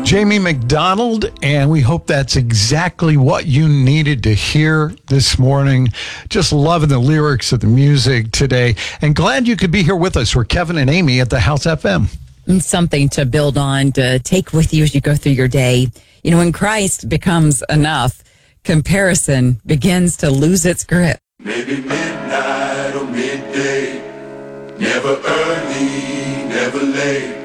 Jamie McDonald, and we hope that's exactly what you needed to hear this morning. Just loving the lyrics of the music today, and glad you could be here with us. We're Kevin and Amy at the House FM. Something to build on, to take with you as you go through your day. You know, when Christ becomes enough, comparison begins to lose its grip. Maybe midnight or midday, never early, never late.